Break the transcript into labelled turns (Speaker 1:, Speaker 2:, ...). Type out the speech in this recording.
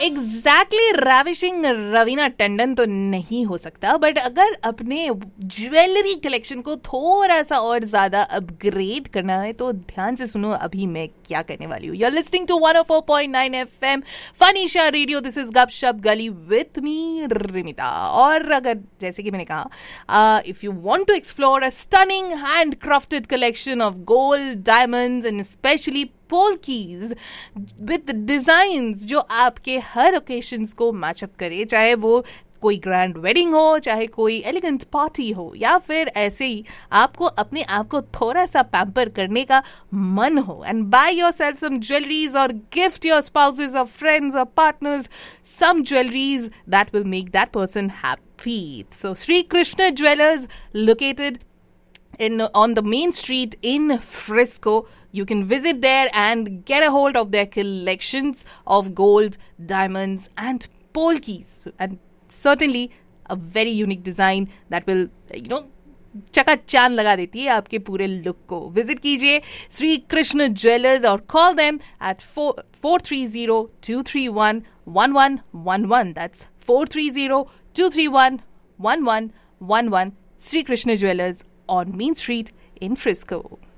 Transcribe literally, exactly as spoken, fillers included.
Speaker 1: Exactly ravishing Raveena Tandon तो नहीं हो सकता, बट अगर अपने ज्वेलरी कलेक्शन को थोड़ा सा और ज्यादा अपग्रेड करना है तो ध्यान से सुनो अभी मैं क्या करने वाली हूँ. You are listening to one O four point nine FM फनीशा radio. This is गपशप गली विथ मी रिमिता. और अगर जैसे कि मैंने कहा, if you want to explore a stunning hand crafted collection of gold, diamonds and specially पोल्कीज with designs जो आपके हर ओकेशंस को मैचअप करे, चाहे वो कोई ग्रैंड वेडिंग हो, चाहे कोई एलिगेंट पार्टी हो, या फिर ऐसे ही आपको अपने आप को थोड़ा सा पैम्पर करने का मन हो, and by yourself some jewelleries और गिफ्ट योर स्पाउसेस और फ्रेंड्स और partners some jewelleries that will make that person happy. So Shri Krishna jewellers located in on the main street in Frisco. You can visit there and get a hold of their collections of gold, diamonds and polkies, and certainly a very unique design that will, you know, चका चांद लगा देती है आपके पूरे look को. Visit कीजिए Shri Krishna jewellers और call them at four three zero to three one one one one one. That's four three zero to three one one one one one. Shri Krishna jewellers on Main Street in Frisco.